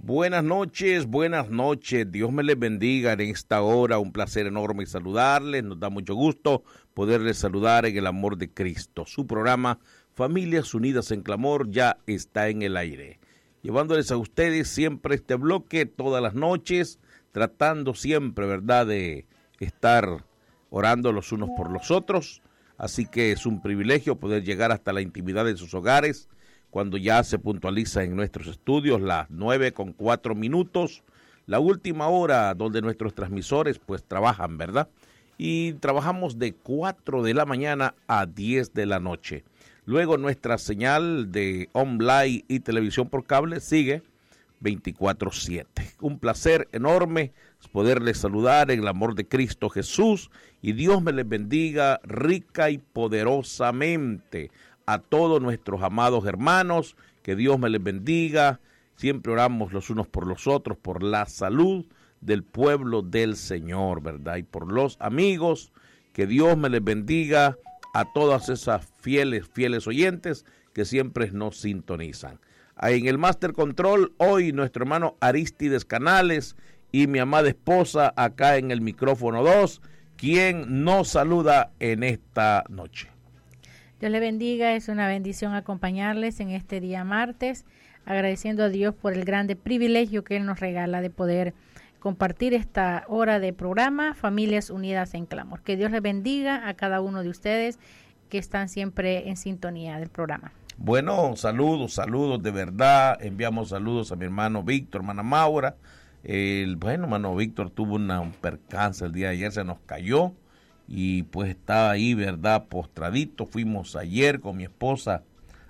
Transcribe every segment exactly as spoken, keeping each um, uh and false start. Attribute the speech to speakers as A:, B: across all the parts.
A: Buenas noches, buenas noches. Dios me les bendiga en esta hora. Un placer enorme saludarles. Nos da mucho gusto poderles saludar en el amor de Cristo. Su programa Familias Unidas en Clamor ya está en el aire, llevándoles a ustedes siempre este bloque todas las noches, tratando siempre, ¿verdad?, de estar orando los unos por los otros. Así que es un privilegio poder llegar hasta la intimidad de sus hogares cuando ya se puntualiza en nuestros estudios las nueve con cuatro minutos, la última hora donde nuestros transmisores pues trabajan, ¿verdad? Y trabajamos de cuatro de la mañana a diez de la noche. Luego nuestra señal de online y televisión por cable sigue veinticuatro siete. Un placer enorme poderles saludar en el amor de Cristo Jesús y Dios me les bendiga rica y poderosamente a todos nuestros amados hermanos, que Dios me les bendiga. Siempre oramos los unos por los otros por la salud del pueblo del Señor, ¿verdad? Y por los amigos, que Dios me les bendiga a todas esas fieles, fieles oyentes que siempre nos sintonizan. En el Master Control, hoy nuestro hermano Aristides Canales y mi amada esposa acá en el micrófono dos, quien nos saluda en esta noche.
B: Dios le bendiga, es una bendición acompañarles en este día martes, agradeciendo a Dios por el grande privilegio que Él nos regala de poder compartir esta hora de programa Familias Unidas en Clamor. Que Dios les bendiga a cada uno de ustedes que están siempre en sintonía del programa.
A: Bueno, saludos, saludos de verdad, enviamos saludos a mi hermano Víctor, hermana Maura. El, bueno, hermano Víctor tuvo una, un percance el día de ayer, se nos cayó. Y pues estaba ahí, ¿verdad?, postradito. Fuimos ayer con mi esposa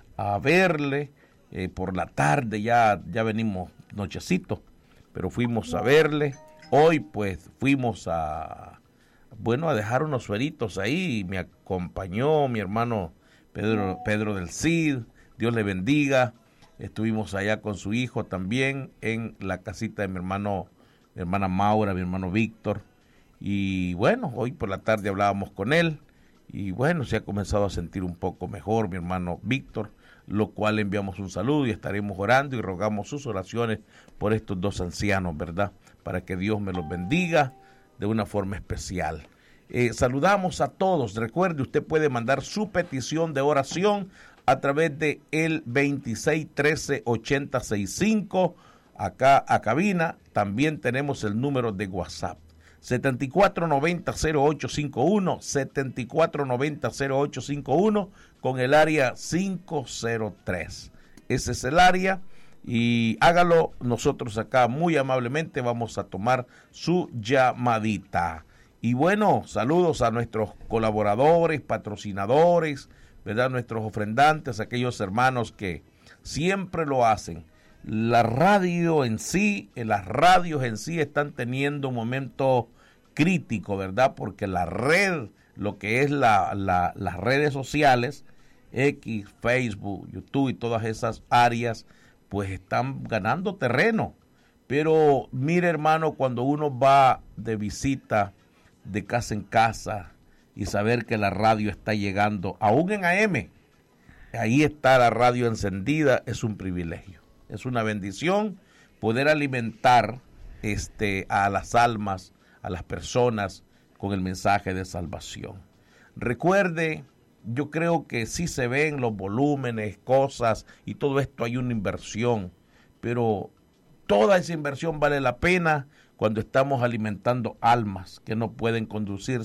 A: a verle, eh, por la tarde, ya, ya venimos nochecito, pero fuimos a verle. Hoy pues fuimos a, bueno, a dejar unos sueritos ahí, me acompañó mi hermano Pedro, Pedro del Cid, Dios le bendiga. Estuvimos allá con su hijo también en la casita de mi hermano, mi hermana Maura, mi hermano Víctor. Y bueno, hoy por la tarde hablábamos con él y bueno, se ha comenzado a sentir un poco mejor mi hermano Víctor, lo cual le enviamos un saludo y estaremos orando y rogamos sus oraciones por estos dos ancianos, ¿verdad? Para que Dios me los bendiga de una forma especial. Eh, saludamos a todos. Recuerde, usted puede mandar su petición de oración a través de el veintiséis trece ochenta sesenta y cinco acá a cabina. También tenemos el número de WhatsApp setenta y cuatro noventa cero ocho cincuenta y uno, setenta y cuatro noventa cero ocho cincuenta y uno con el área cinco cero tres. Ese es el área y hágalo, nosotros acá muy amablemente vamos a tomar su llamadita. Y bueno, saludos a nuestros colaboradores, patrocinadores, ¿verdad?, nuestros ofrendantes, aquellos hermanos que siempre lo hacen. La radio en sí, las radios en sí están teniendo un momento crítico, ¿verdad? Porque la red, lo que es la, la, las redes sociales, X, Facebook, YouTube y todas esas áreas, pues están ganando terreno. Pero mire, hermano, cuando uno va de visita de casa en casa y saber que la radio está llegando, aún en A M, ahí está la radio encendida, es un privilegio. Es una bendición poder alimentar este, a las almas, a las personas con el mensaje de salvación. Recuerde, yo creo que sí se ven los volúmenes, cosas y todo esto, hay una inversión, pero toda esa inversión vale la pena cuando estamos alimentando almas que no pueden conducir